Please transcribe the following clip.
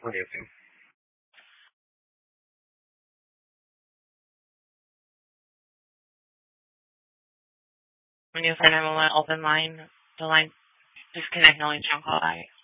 financing. When you say 911 open line, the line disconnect only John call back.